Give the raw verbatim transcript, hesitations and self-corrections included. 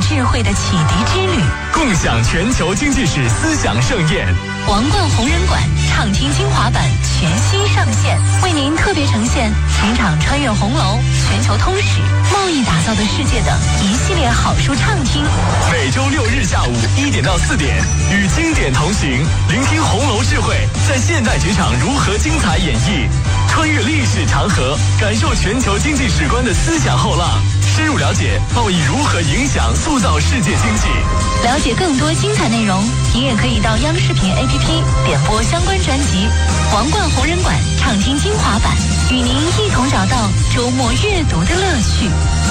智慧的启迪之旅， 共享全球经济史思想盛宴。 王冠红人馆畅听精华版全新上线，为您特别呈现情场穿越红楼、全球通史、贸易打造的世界等一系列好书畅听。 每周六日下午一点到四点，与经典同行，聆听红楼智慧在现代职场如何精彩演绎，穿越历史长河，感受全球经济史观的思想后浪，深入了解贸易如何影响塑造世界经济。 了解更多精彩内容，您也可以到央视频 A P P 点播相关专辑《王冠红人馆畅听精华版》，与您一同找到周末阅读的乐趣。